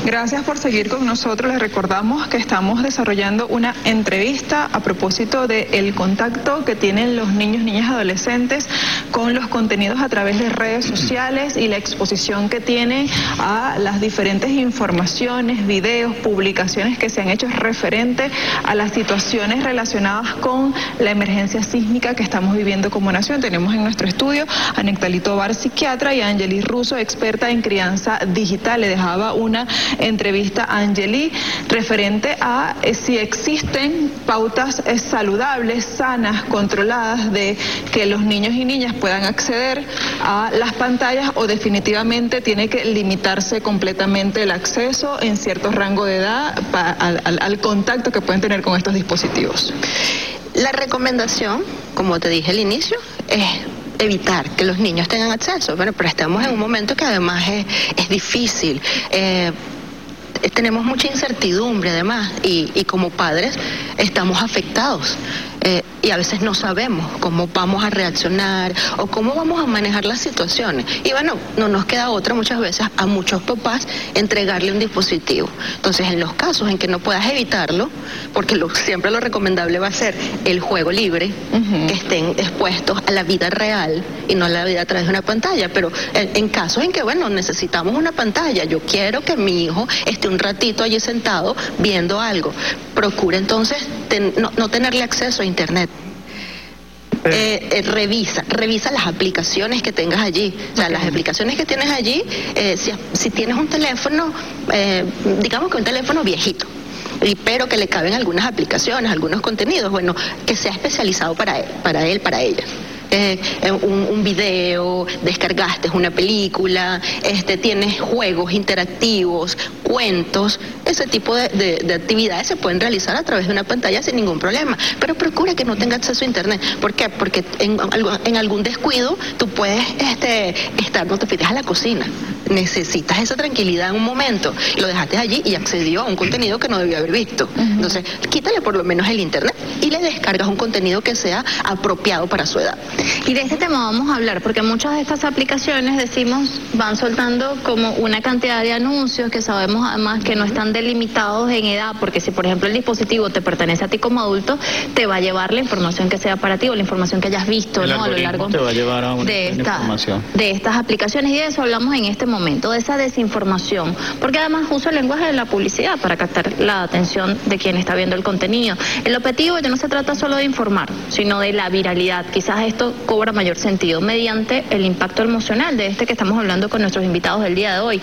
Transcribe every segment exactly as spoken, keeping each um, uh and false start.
Gracias por seguir con nosotros. Les recordamos que estamos desarrollando una entrevista a propósito del contacto que tienen los niños, niñas, adolescentes con los contenidos a través de redes sociales y la exposición que tienen a las diferentes informaciones, videos, publicaciones que se han hecho referente a las situaciones relacionadas con la emergencia sísmica que estamos viviendo como nación. Tenemos en nuestro estudio a Nectalí Tovar, psiquiatra, y a Angeli Russo, experta en crianza digital. Le dejaba una entrevista a Angeli referente a eh, si existen pautas eh, saludables, sanas, controladas de que los niños y niñas puedan acceder a las pantallas, o definitivamente tiene que limitarse completamente el acceso en cierto rango de edad pa, al, al, al contacto que pueden tener con estos dispositivos. La recomendación, como te dije al inicio, es evitar que los niños tengan acceso. Bueno, pero estamos en un momento que además es, es difícil. Eh, tenemos mucha incertidumbre además y, y como padres estamos afectados. Eh, y a veces no sabemos cómo vamos a reaccionar o cómo vamos a manejar las situaciones. Y bueno, no nos queda otra muchas veces a muchos papás entregarle un dispositivo. Entonces, en los casos en que no puedas evitarlo, porque lo, siempre lo recomendable va a ser el juego libre, uh-huh. que estén expuestos a la vida real y no a la vida a través de una pantalla. Pero en, en casos en que, bueno, necesitamos una pantalla, yo quiero que mi hijo esté un ratito allí sentado viendo algo, procura entonces ten, no, no tenerle acceso a internet. Eh, eh, revisa, revisa las aplicaciones que tengas allí. O sea, okay. las aplicaciones que tienes allí, eh, si, si tienes un teléfono, eh, digamos que un teléfono viejito, y, pero que le caben algunas aplicaciones, algunos contenidos, bueno, que sea especializado para él, para él, para ella. Eh, un, un video, descargaste una película, este, tienes juegos interactivos, cuentos, ese tipo de, de, de actividades se pueden realizar a través de una pantalla sin ningún problema, pero procura que no tenga acceso a internet. ¿Por qué? Porque en, en algún descuido tú puedes este, estar, no te pides a la cocina, necesitas esa tranquilidad en un momento y lo dejaste allí y accedió a un contenido que no debió haber visto. Uh-huh. Entonces, quítale por lo menos el internet y le descargas un contenido que sea apropiado para su edad. Y de este tema vamos a hablar, porque muchas de estas aplicaciones, decimos, van soltando como una cantidad de anuncios que sabemos además que no están delimitados en edad, porque si por ejemplo el dispositivo te pertenece a ti como adulto, te va a llevar la información que sea para ti o la información que hayas visto, ¿no? A lo largo te va a llevar a una de, esta, información. de estas aplicaciones, y de eso hablamos en este momento, de esa desinformación, porque además usa el lenguaje de la publicidad para captar la atención de quien está viendo el contenido. El objetivo ya no se trata solo de informar, sino de la viralidad. Quizás esto cobra mayor sentido mediante el impacto emocional de este que estamos hablando con nuestros invitados del día de hoy.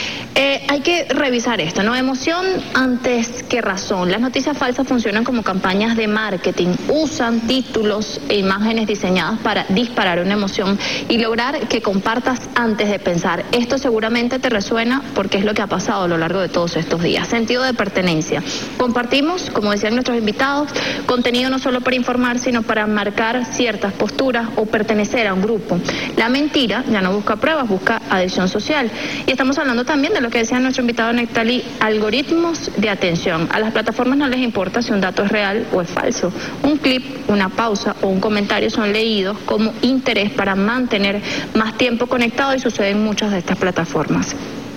Eh, hay que revisar esto, ¿no? Emoción antes que razón. Las noticias falsas funcionan como campañas de marketing. Usan títulos e imágenes diseñadas para disparar una emoción y lograr que compartas antes de pensar. Esto seguramente te resuena porque es lo que ha pasado a lo largo de todos estos días. Sentido de pertenencia. Compartimos, como decían nuestros invitados, contenido no solo para informar, sino para marcar ciertas posturas o pertenecer a un grupo. La mentira ya no busca pruebas, busca adhesión social. Y estamos hablando también de lo que decía nuestro invitado Nectalí, algoritmos de atención. A las plataformas no les importa si un dato es real o es falso. Un clip, una pausa o un comentario son leídos como interés para mantener más tiempo conectado, y sucede en muchas de estas plataformas.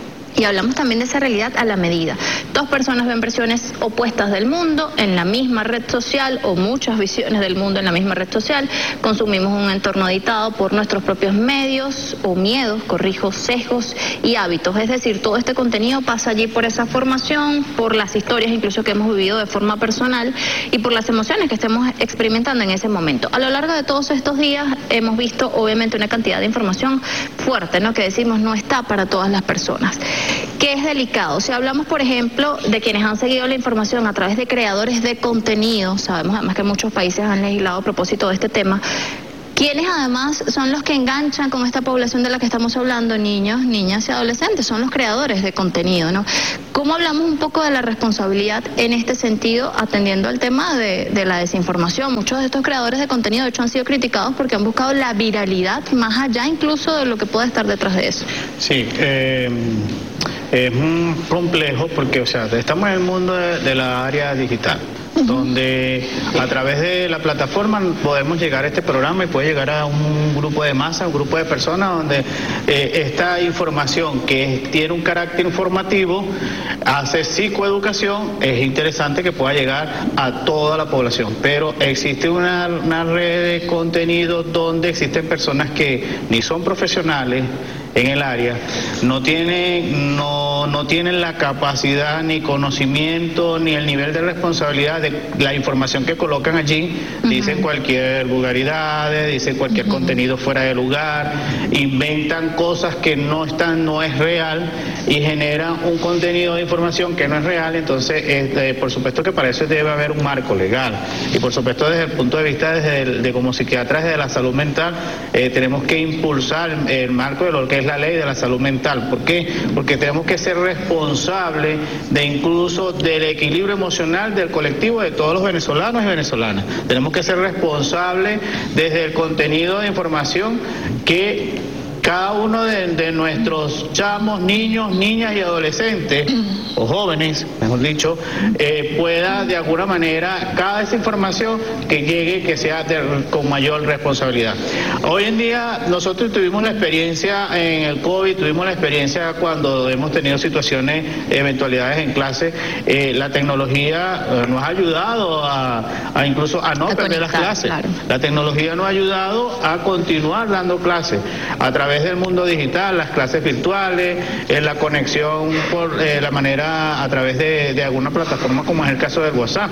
Y hablamos también de esa realidad a la medida. Dos personas ven versiones opuestas del mundo en la misma red social, o muchas visiones del mundo en la misma red social. Consumimos un entorno editado por nuestros propios medios o miedos, corrijo, sesgos y hábitos. Es decir, todo este contenido pasa allí por esa formación, por las historias incluso que hemos vivido de forma personal y por las emociones que estemos experimentando en ese momento. A lo largo de todos estos días hemos visto obviamente una cantidad de información fuerte, ¿no? Que decimos no está para todas las personas. Que es delicado. Si hablamos, por ejemplo, de quienes han seguido la información a través de creadores de contenido, sabemos además que muchos países han legislado a propósito de este tema, quienes además son los que enganchan con esta población de la que estamos hablando, niños, niñas y adolescentes, son los creadores de contenido, ¿no? ¿Cómo hablamos un poco de la responsabilidad en este sentido, atendiendo al tema de, de la desinformación? Muchos de estos creadores de contenido, de hecho, han sido criticados porque han buscado la viralidad más allá incluso de lo que puede estar detrás de eso. Sí, eh... es un complejo porque, o sea, estamos en el mundo de, de la área digital, donde a través de la plataforma podemos llegar a este programa y puede llegar a un grupo de masa, un grupo de personas donde eh, esta información que tiene un carácter informativo, hace psicoeducación, es interesante que pueda llegar a toda la población, pero existe una, una red de contenidos donde existen personas que ni son profesionales en el área, no tienen, no, no tienen la capacidad ni conocimiento ni el nivel de responsabilidad de la información que colocan allí. Uh-huh. Dicen cualquier vulgaridad, dicen cualquier uh-huh. contenido fuera de lugar, inventan cosas que no están, no es real y generan un contenido de información que no es real. Entonces, eh, por supuesto que para eso debe haber un marco legal y por supuesto desde el punto de vista desde el, de como psiquiatras de la salud mental eh, tenemos que impulsar el, el marco de lo que es la ley de la salud mental. ¿Por qué? Porque tenemos que ser responsables de incluso del equilibrio emocional del colectivo de todos los venezolanos y venezolanas. Tenemos que ser responsables desde el contenido de información que cada uno de, de nuestros chamos, niños, niñas y adolescentes, o jóvenes, mejor dicho, eh, pueda de alguna manera, cada esa información que llegue, que sea de, con mayor responsabilidad. Hoy en día nosotros tuvimos la experiencia en el COVID, tuvimos la experiencia cuando hemos tenido situaciones, eventualidades en clase, eh, la tecnología eh, nos ha ayudado a, a incluso a no a perder conectar, las clases. Claro. La tecnología nos ha ayudado a continuar dando clases a través del mundo digital, las clases virtuales, eh, la conexión por eh, la manera a través de, de alguna plataforma como es el caso del WhatsApp.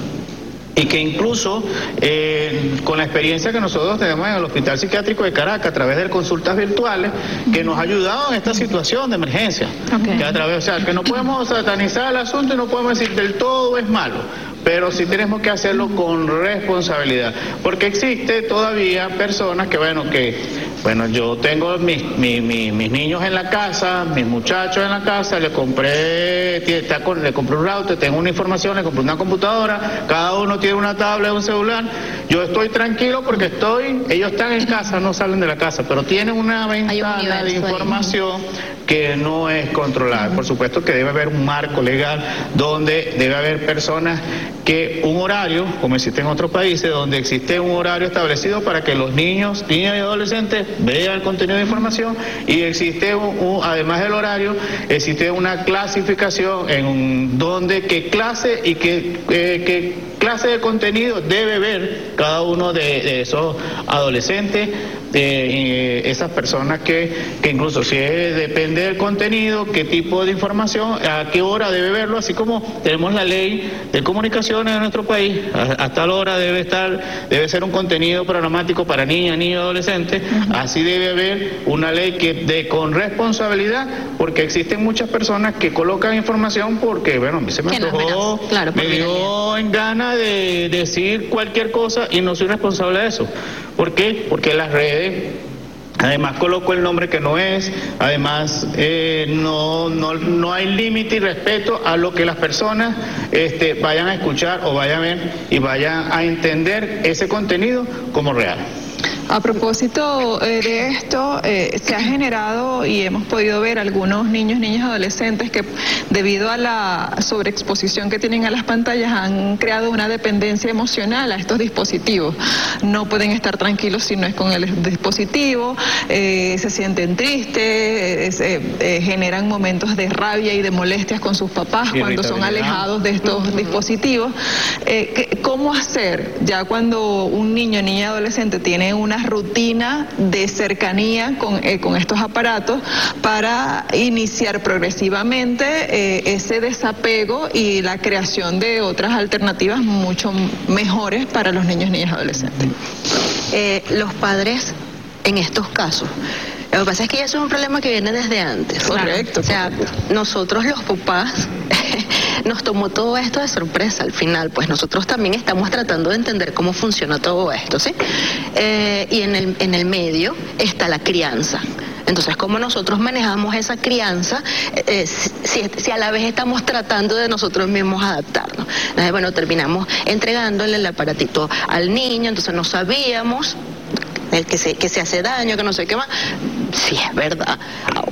Y que incluso eh, con la experiencia que nosotros tenemos en el Hospital Psiquiátrico de Caracas a través de consultas virtuales, que nos ha ayudado en esta situación de emergencia. Okay. Que a través, o sea, que no podemos satanizar el asunto y no podemos decir del todo es malo, pero sí tenemos que hacerlo con responsabilidad, porque existe todavía personas que, bueno, que Bueno, yo tengo mis, mis, mis, mis niños en la casa, mis muchachos en la casa, le compré, está con, le compré un router, tengo una información, le compré una computadora, cada uno tiene una tablet, un celular. Yo estoy tranquilo porque estoy, ellos están en casa, no salen de la casa, pero tienen una ventana de información que no es controlada. Por supuesto que debe haber un marco legal donde debe haber personas que un horario, como existe en otros países, donde existe un horario establecido para que los niños, niñas y adolescentes vean el contenido de información, y existe un, un, además del horario, existe una clasificación en un, donde qué clase y qué, eh, qué clase de contenido debe ver cada uno de, de esos adolescentes, de eh, esas personas que, que incluso si es, depende del contenido, qué tipo de información, a qué hora debe verlo, así como tenemos la ley de comunicaciones de nuestro país, a, a tal hora debe estar, debe ser un contenido programático para niñas, niños y adolescentes, uh-huh. Así debe haber una ley que de con responsabilidad, porque existen muchas personas que colocan información porque, bueno, a mí se me antojó, no claro, me dio en gana de decir cualquier cosa y no soy responsable de eso. ¿Por qué? Porque las redes, además coloco el nombre que no es, además eh, no, no, no hay límite y respeto a lo que las personas este, vayan a escuchar o vayan a ver y vayan a entender ese contenido como real. A propósito eh, de esto, eh, se ha generado y hemos podido ver algunos niños, niñas, adolescentes que debido a la sobreexposición que tienen a las pantallas han creado una dependencia emocional a estos dispositivos. No pueden estar tranquilos si no es con el dispositivo, eh, se sienten tristes, eh, eh, generan momentos de rabia y de molestias con sus papás cuando son alejados de estos uh-huh. dispositivos. Eh, ¿Cómo hacer ya cuando un niño, niña, adolescente tiene una rutina de cercanía con, eh, con estos aparatos para iniciar progresivamente eh, ese desapego y la creación de otras alternativas mucho mejores para los niños, niñas y adolescentes? Eh, los padres en estos casos, lo que pasa es que eso es un problema que viene desde antes. Correcto. O sea, nosotros los papás nos tomó todo esto de sorpresa al final, pues nosotros también estamos tratando de entender cómo funciona todo esto, ¿sí? Eh, y en el, en el medio está la crianza. Entonces, ¿cómo nosotros manejamos esa crianza eh, si, si a la vez estamos tratando de nosotros mismos adaptarnos? Entonces, bueno, terminamos entregándole el aparatito al niño, entonces no sabíamos el que se, que se hace daño, que no sé qué más. Sí, es verdad.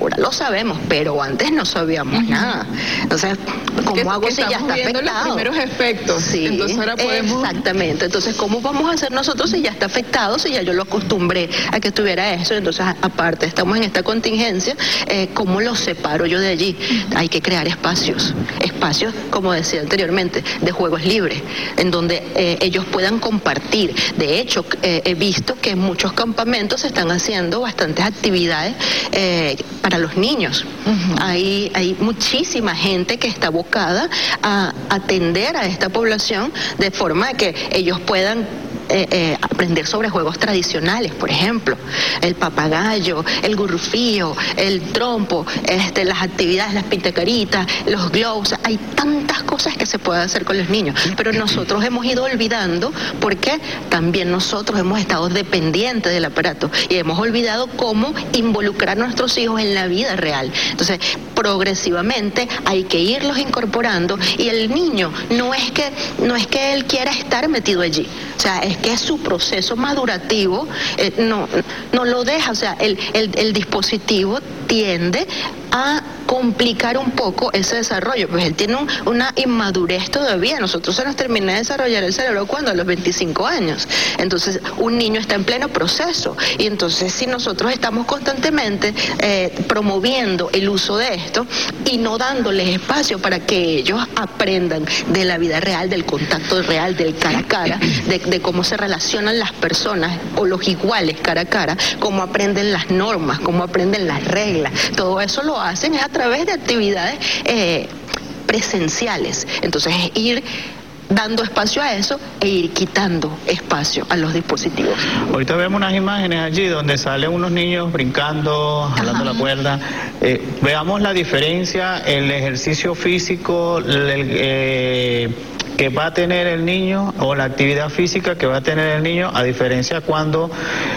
ahora lo sabemos, pero antes no sabíamos uh-huh. nada. Entonces, ¿cómo es hago si ya está viendo afectado? Los primeros efectos. Sí, entonces ahora podemos... exactamente. Entonces, ¿cómo vamos a hacer nosotros si ya está afectado, si ya yo lo acostumbré a que tuviera eso? Entonces, aparte, estamos en esta contingencia, eh, ¿cómo lo separo yo de allí? Uh-huh. Hay que crear espacios, espacios, como decía anteriormente, de juegos libres, en donde eh, ellos puedan compartir. De hecho, eh, he visto que en muchos campamentos se están haciendo bastantes actividades eh, para los niños. Uh-huh. Hay, hay muchísima gente que está abocada a atender a esta población de forma que ellos puedan Eh, eh, aprender sobre juegos tradicionales, por ejemplo, el papagayo, el gurrufío, el trompo, este, las actividades, las pintacaritas, los globos. Hay tantas cosas que se pueden hacer con los niños, pero nosotros hemos ido olvidando porque también nosotros hemos estado dependientes del aparato y hemos olvidado cómo involucrar a nuestros hijos en la vida real. Entonces, progresivamente hay que irlos incorporando, y el niño no es que no es que él quiera estar metido allí, o sea, es que es su proceso madurativo, eh, no, no lo deja, o sea, el, el, el dispositivo tiende a complicar un poco ese desarrollo, pues él tiene un, una inmadurez todavía. Nosotros se nos termina de desarrollar el cerebro cuando a los veinticinco años, entonces un niño está en pleno proceso, y entonces si nosotros estamos constantemente eh, promoviendo el uso de esto y no dándoles espacio para que ellos aprendan de la vida real, del contacto real, del cara a cara, de, de cómo se relacionan las personas o los iguales cara a cara, cómo aprenden las normas, cómo aprenden las reglas, todo eso lo hacen es a través de actividades eh, presenciales. Entonces es ir dando espacio a eso e ir quitando espacio a los dispositivos. Ahorita vemos unas imágenes allí donde salen unos niños brincando, jalando la cuerda. Eh, veamos la diferencia, el ejercicio físico, el, eh, que va a tener el niño, o la actividad física que va a tener el niño, a diferencia cuando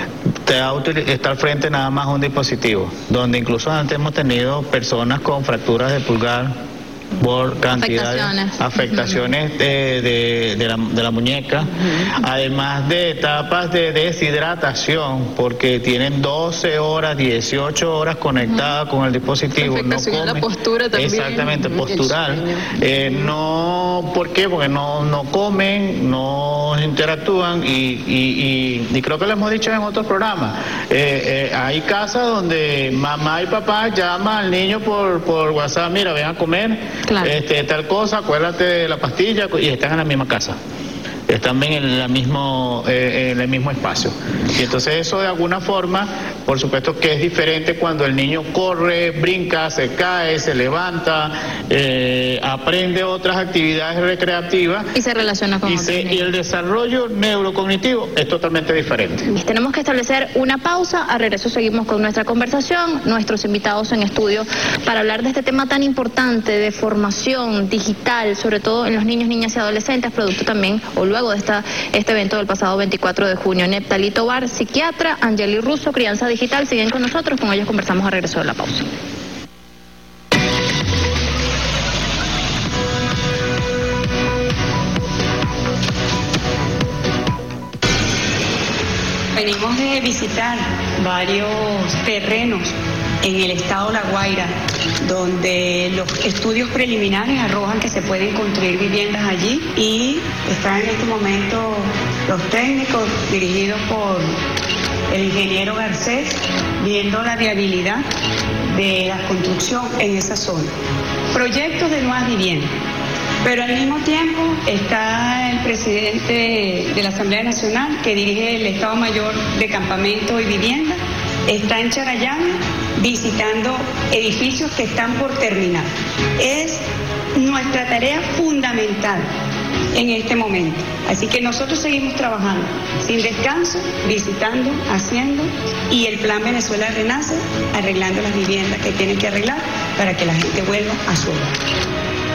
te va a estar frente nada más a un dispositivo, donde incluso antes hemos tenido personas con fracturas de pulgar por cantidad afectaciones, de afectaciones uh-huh. de, de, de, la, de la muñeca, uh-huh. además de etapas de deshidratación, porque tienen doce horas, dieciocho horas conectadas uh-huh. con el dispositivo. Afectación no comen, la postura también. Exactamente, postural. Eh, no, ¿por qué? Porque no, no comen, no interactúan, y, y, y, y creo que lo hemos dicho en otros programas. Eh, eh, hay casas donde mamá y papá llaman al niño por, por WhatsApp: mira, ven a comer. Claro. Este, tal cosa, acuérdate de la pastilla, y están en la misma casa, están en el mismo, eh, en el mismo espacio. Y entonces eso de alguna forma, por supuesto que es diferente cuando el niño corre, brinca, se cae, se levanta, eh, aprende otras actividades recreativas. Y se relaciona con y, otros se, y el desarrollo neurocognitivo es totalmente diferente. Tenemos que establecer una pausa. A regreso seguimos con nuestra conversación, nuestros invitados en estudio, para hablar de este tema tan importante de formación digital, sobre todo en los niños, niñas y adolescentes, producto también, o luego de esta, este evento del pasado veinticuatro de junio. Neptalí Tobar, psiquiatra, Angeli Russo, Crianza Digital, siguen con nosotros, con ellos conversamos a regreso de la pausa. Venimos de visitar varios terrenos en el estado La Guaira, donde los estudios preliminares arrojan que se pueden construir viviendas allí, y están en este momento los técnicos dirigidos por el ingeniero Garcés viendo la viabilidad de la construcción en esa zona. Proyectos de nuevas viviendas. Pero al mismo tiempo está el presidente de la Asamblea Nacional, que dirige el Estado Mayor de Campamento y Vivienda, está en Charayán visitando edificios que están por terminar. Es nuestra tarea fundamental en este momento. Así que nosotros seguimos trabajando sin descanso, visitando, haciendo, y el Plan Venezuela Renace, arreglando las viviendas que tienen que arreglar para que la gente vuelva a su hogar.